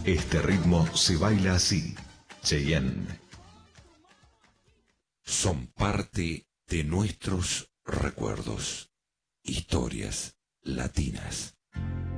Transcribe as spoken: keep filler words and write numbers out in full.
Este ritmo se baila así. Cheyenne. Son parte de nuestros recuerdos. Historias latinas.